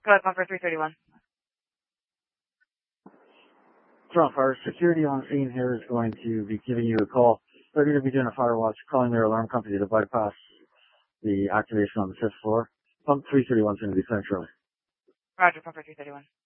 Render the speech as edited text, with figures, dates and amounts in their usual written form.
Go ahead, Pumper 331. Trump, our security on scene here is going to be giving you a call. They're going to be doing a fire watch, calling their alarm company to bypass the activation on the 5th floor. Pump 331 is going to be sent shortly. Roger, Pumper 331.